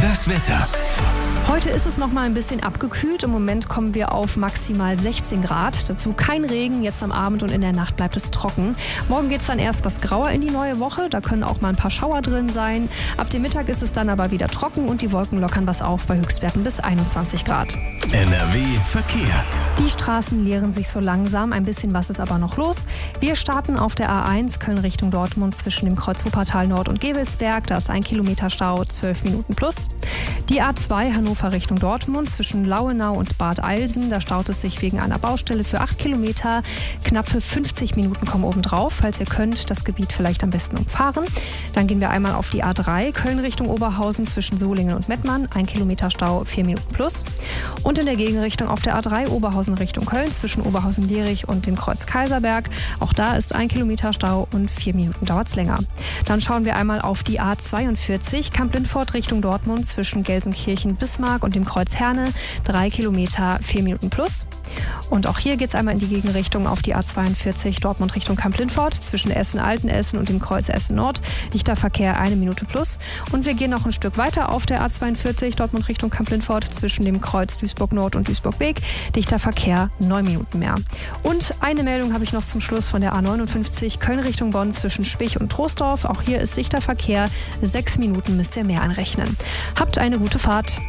Das Wetter. Heute ist es noch mal ein bisschen abgekühlt. Im Moment kommen wir auf maximal 16 Grad. Dazu kein Regen. Jetzt am Abend und in der Nacht bleibt es trocken. Morgen geht es dann erst was grauer in die neue Woche. Da können auch mal ein paar Schauer drin sein. Ab dem Mittag ist es dann aber wieder trocken und die Wolken lockern was auf bei Höchstwerten bis 21 Grad. NRW Verkehr. Die Straßen leeren sich so langsam. Ein bisschen was ist aber noch los. Wir starten auf der A1 Köln Richtung Dortmund zwischen dem Kreuz Wuppertal Nord und Gevelsberg. Da ist 1 Kilometer Stau, 12 Minuten plus. Die A2 Hannover Richtung Dortmund zwischen Lauenau und Bad Eilsen. Da staut es sich wegen einer Baustelle für 8 Kilometer. Knappe 50 Minuten kommen obendrauf. Falls ihr könnt, das Gebiet vielleicht am besten umfahren. Dann gehen wir einmal auf die A3 Köln Richtung Oberhausen zwischen Solingen und Mettmann. 1 Kilometer Stau, 4 Minuten plus. Und in der Gegenrichtung auf der A3 Oberhausen Richtung Köln zwischen Oberhausen-Lierich und dem Kreuz Kaiserberg. Auch da ist 1 Kilometer Stau und 4 Minuten dauert es länger. Dann schauen wir einmal auf die A42 Kamp-Lindfort Richtung Dortmund zwischen Gelsenkirchen-Bismarck und dem Kreuz Herne. 3 Kilometer, 4 Minuten plus. Und auch hier geht es einmal in die Gegenrichtung auf die A42 Dortmund Richtung Kamp-Lindfort zwischen Essen-Altenessen und dem Kreuz Essen-Nord. Dichter Verkehr 1 Minute plus. Und wir gehen noch ein Stück weiter auf der A42 Dortmund Richtung Kamp-Lindfort zwischen dem Kreuz Duisburg-Nord und Duisburg-Weg. Dichter Verkehr 9 Minuten mehr. Und eine Meldung habe ich noch zum Schluss von der A59 Köln Richtung Bonn zwischen Spich und Troisdorf. Auch hier ist dichter Verkehr. 6 Minuten müsst ihr mehr anrechnen. Habt eine gute Fahrt.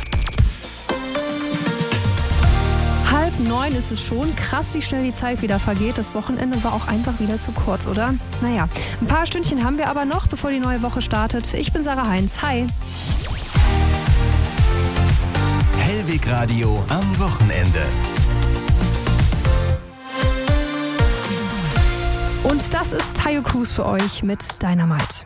8:30 ist es schon. Krass, wie schnell die Zeit wieder vergeht. Das Wochenende war auch einfach wieder zu kurz, oder? Naja, ein paar Stündchen haben wir aber noch, bevor die neue Woche startet. Ich bin Sarah Heinz. Hi. Hellweg Radio am Wochenende. Und das ist Tayo Cruz für euch mit Dynamite.